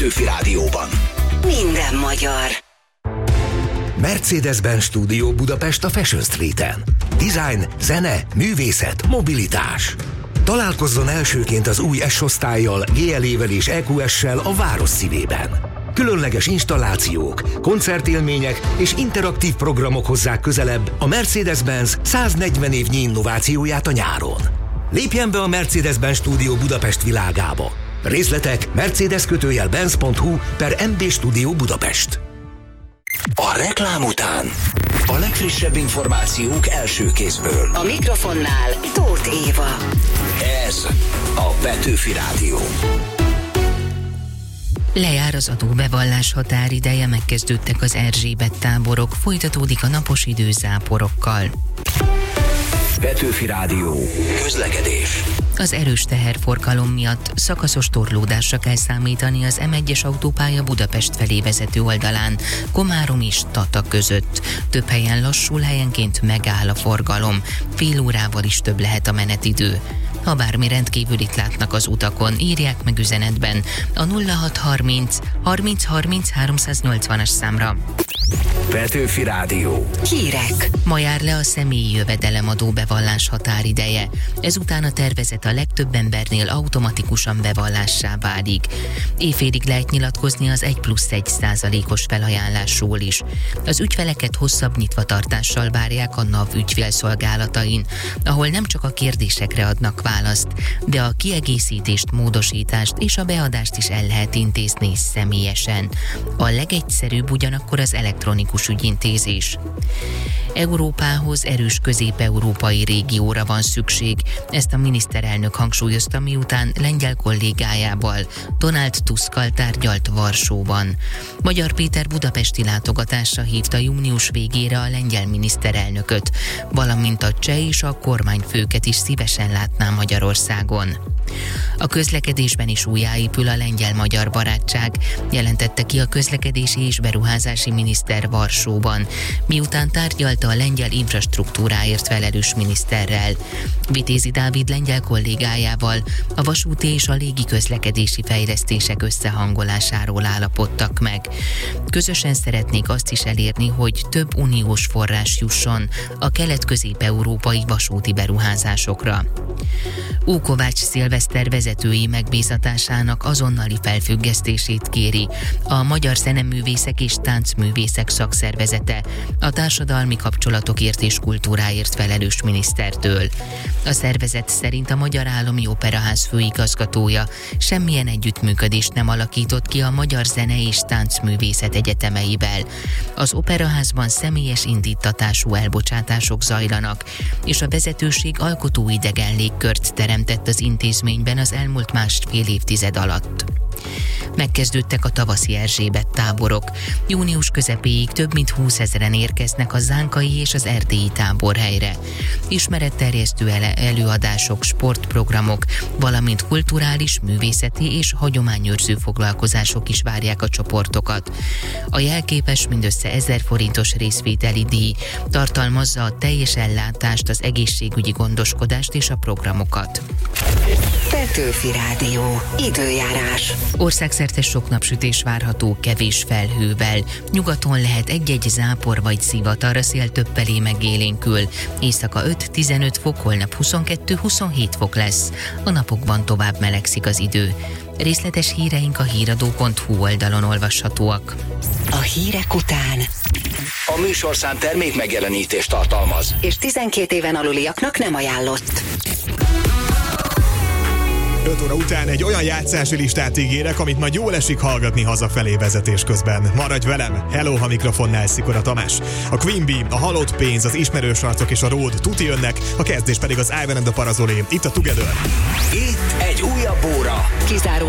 Petőfi Rádióban. Minden magyar. Mercedes-Benz Stúdió Budapest a Fashion Streeten. Design, zene, művészet, mobilitás. Találkozzon elsőként az új S-osztállyal, GLE-vel és EQS-sel a város szívében. Különleges installációk, koncertélmények és interaktív programok hozzák közelebb a Mercedes-Benz 140 évnyi innovációját a nyáron. Lépjen be a Mercedes-Benz Stúdió Budapest világába. Részletek mercedes-benz.hu/MB Stúdió Budapest. A reklám után a legfrissebb információk első kézből. A mikrofonnál Tóth Éva. Ez a Petőfi Rádió. Lejár az adóbevallás határideje, megkezdődtek az Erzsébet táborok, folytatódik a napos idő záporokkal. Petőfi Rádió. Közlekedés. Az erős teherforgalom miatt szakaszos torlódásra kell számítani az M1-es autópálya Budapest felé vezető oldalán, Komárom és Tata között. Több helyen lassul, helyenként megáll a forgalom, fél órával is több lehet a menetidő. Ha bármi rendkívülit látnak az utakon, írják meg üzenetben a 0630 30 30 380-as számra. Petőfi Rádió. Hírek. Ma jár le a személyi jövedelemadó bevallás határideje. Ezután a tervezet a legtöbb embernél automatikusan bevallássá válik. Éjfélig lehet nyilatkozni az 1+1% felajánlásról is. Az ügyfeleket hosszabb nyitvatartással várják a NAV ügyfélszolgálatain, ahol nem csak a kérdésekre adnak választ, de a kiegészítést, módosítást és a beadást is el lehet intézni személyesen. A legegyszerűbb ugyanakkor az elektronikus ügyintézés. Európához erős közép-európai régióra van szükség. Ezt a miniszterelnök hangsúlyozta, miután lengyel kollégájával, Donald Tuskkal tárgyalt Varsóban. Magyar Péter budapesti látogatásra hívta június végére a lengyel miniszterelnököt, valamint a cseh és a kormányfőket is szívesen látná Magyarországon. A közlekedésben is újjáépül a lengyel-magyar barátság, jelentette ki a közlekedési és beruházási miniszter Varsóban, miután tárgyalta a lengyel infrastruktúráért felelős miniszterrel. Vitézi Dávid lengyel kollégájával a vasúti és a légi közlekedési fejlesztések összehangolásáról állapodtak meg. Közösen szeretnék azt is elérni, hogy több uniós forrás jusson a kelet-közép-európai vasúti beruházásokra. Ókovács Szilveszter vezetői megbízatásának azonnali felfüggesztését kéri a Magyar Zeneművészek és Táncművészek Szakszervezete, a társadalmi kapcsolatokért és kultúráért felelős minisztertől. A szervezet szerint a Magyar Állami Operaház főigazgatója semmilyen együttműködést nem alakított ki a Magyar Zene és Táncművészet egyetemeivel. Az operaházban személyes indíttatású elbocsátások zajlanak, és a vezetőség alkotóidegen légkört teremtett az intézményben az elmúlt másfél évtized alatt. Megkezdődtek a tavaszi Erzsébet táborok. Június közepéig több mint 20 000-en érkeznek a zánkai és az erdélyi táborhelyre. Ismeretterjesztő előadások, sportprogramok, valamint kulturális, művészeti és hagyományőrző foglalkozások is várják a csoportokat. A jelképes mindössze 1000 forintos részvételi díj tartalmazza a teljes ellátást, az egészségügyi gondoskodást és a programokat. Petőfi Rádió. Időjárás. Országszerte sok napsütés várható, kevés felhővel. Nyugaton lehet egy-egy zápor vagy zivatar, a szél több felé megélénkül. Éjszaka 5-15 fok, holnap 22-27 fok lesz. A napokban tovább melegszik az idő. Részletes híreink a híradó.hu oldalon olvashatóak. A hírek után A műsorszám termék megjelenítést tartalmaz, és 12 éven aluliaknak nem ajánlott. 5 óra után egy olyan játszási listát ígérek, amit majd jól esik hallgatni hazafelé vezetés közben. Maradj velem! Hello, ha mikrofonnál Szikora Tamás. A Queen Bee, a Halott pénz, az Ismerős arcok és a Road tuti jönnek, a kezdés pedig az Ivan and the Parazolé. Itt a Together. itt egy újabb óra. Kizárólag